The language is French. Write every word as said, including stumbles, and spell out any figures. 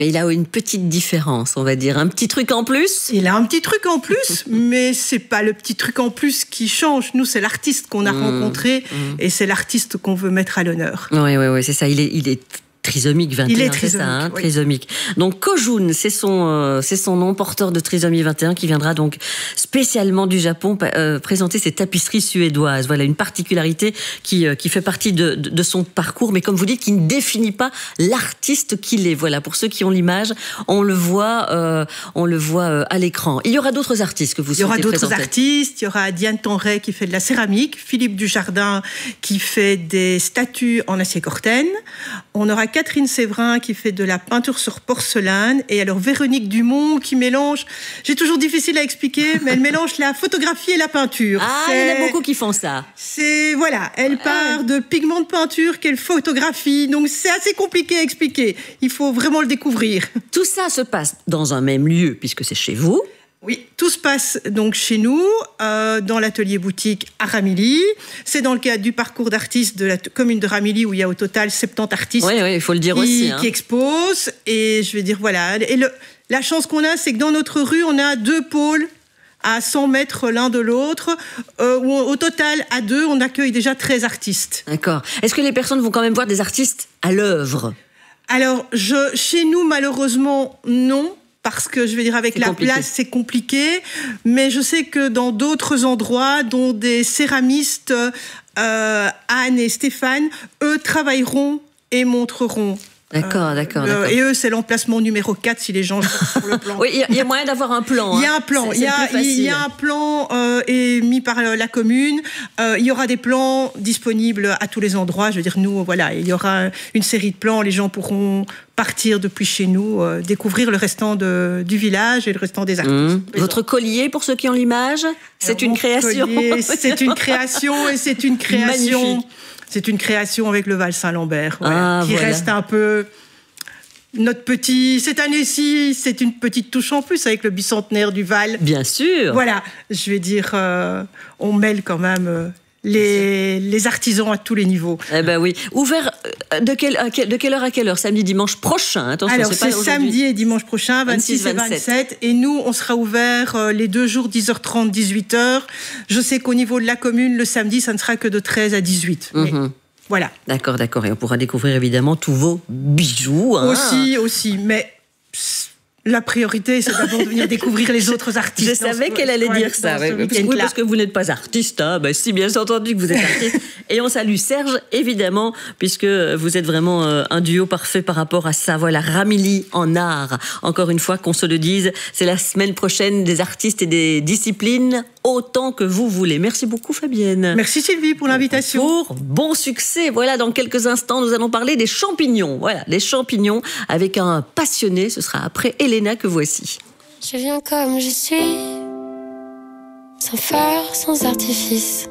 Mais il a une petite différence, on va dire. Un petit truc en plus. Il a un petit truc en plus, mais c'est pas le petit truc en plus qui change. Nous, c'est l'artiste qu'on a mmh, rencontré mmh. et c'est l'artiste qu'on veut mettre à l'honneur. Oui, oui, oui, c'est ça. Il est, il est trisomique vingt et un, il est c'est ça, hein, oui. trisomique. Donc Kojun, c'est son, euh, c'est son nom, porteur de trisomie vingt et un, qui viendra donc spécialement du Japon euh, présenter ses tapisseries suédoises. Voilà une particularité qui euh, qui fait partie de, de de son parcours, mais comme vous dites, qui ne définit pas l'artiste qu'il est. Voilà, pour ceux qui ont l'image, on le voit, euh, on le voit euh, à l'écran. Il y aura d'autres artistes que vous souhaitez présenter. Il y aura d'autres artistes. Il y aura Diane Tenray qui fait de la céramique, Philippe Dujardin qui fait des statues en acier corten. On aura Catherine Séverin qui fait de la peinture sur porcelaine et alors Véronique Dumont qui mélange, j'ai toujours difficile à expliquer, mais elle mélange la photographie et la peinture. Ah, il y en a beaucoup qui font ça. C'est, voilà, elle part de pigments de peinture qu'elle photographie, donc c'est assez compliqué à expliquer. Il faut vraiment le découvrir. Tout ça se passe dans un même lieu puisque c'est chez vous. Oui, tout se passe donc chez nous, euh, dans l'atelier boutique à Ramilly. C'est dans le cadre du parcours d'artistes de la t- commune de Ramilly où il y a au total soixante-dix artistes. Oui, oui, il faut le dire qui, aussi. Hein. Qui exposent. Et je vais dire, voilà. Et le, la chance qu'on a, c'est que dans notre rue, on a deux pôles à cent mètres l'un de l'autre, euh, où au total, à deux, on accueille déjà treize artistes. D'accord. Est-ce que les personnes vont quand même voir des artistes à l'œuvre ? Alors, je, chez nous, malheureusement, non. Parce que, je vais dire, avec c'est la compliqué. place, c'est compliqué. Mais je sais que dans d'autres endroits, dont des céramistes, euh, Anne et Stéphane, eux travailleront et montreront. D'accord, euh, d'accord, d'accord. Et eux, c'est l'emplacement numéro quatre, si les gens cherchent sur le plan. Oui, il y, y a moyen d'avoir un plan. Il y a un plan. C'est, il, y a, il y a un plan euh, émis par la commune. Euh, il y aura des plans disponibles à tous les endroits. Je veux dire, nous, voilà, il y aura une série de plans. Les gens pourront partir depuis chez nous, euh, découvrir le restant de, du village et le restant des artistes. Mmh. Votre collier, pour ceux qui ont l'image, c'est Alors, une création. Collier, c'est une création et c'est une création. Magnifique. C'est une création avec le Val Saint-Lambert, voilà, ah, qui voilà. reste un peu notre petit... Cette année-ci, c'est une petite touche en plus avec le bicentenaire du Val. Bien sûr. Voilà, je vais dire, euh, on mêle quand même... Euh, Les, les artisans à tous les niveaux. Eh ben oui. Ouvert de quelle, à quelle, de quelle heure à quelle heure? Samedi, dimanche prochain. Attention, Alors, c'est, c'est pas samedi et dimanche prochain, vingt-six, vingt-six et vingt-sept. Et nous, on sera ouvert euh, les deux jours, dix heures trente, dix-huit heures. Je sais qu'au niveau de la commune, le samedi, ça ne sera que de treize à dix-huit. Mm-hmm. Mais voilà. D'accord, d'accord. Et on pourra découvrir évidemment tous vos bijoux. Hein. Aussi, aussi. Mais... La priorité, c'est d'abord de venir découvrir les autres artistes. Je savais ce, qu'elle allait ouais, dire ça. Ouais, parce, oui, parce que vous n'êtes pas artiste. Hein. Ben, si, bien entendu que vous êtes artiste. Et on salue Serge, évidemment, puisque vous êtes vraiment euh, un duo parfait par rapport à ça. Voilà, Ramilly en art. Encore une fois, qu'on se le dise, c'est la semaine prochaine des artistes et des disciplines autant que vous voulez. Merci beaucoup, Fabienne. Merci, Sylvie, pour l'invitation. Pour bon succès. Voilà, dans quelques instants, nous allons parler des champignons. Voilà, les champignons avec un passionné. Ce sera après Elena que voici. Je viens comme je suis, sans phare, sans artifice.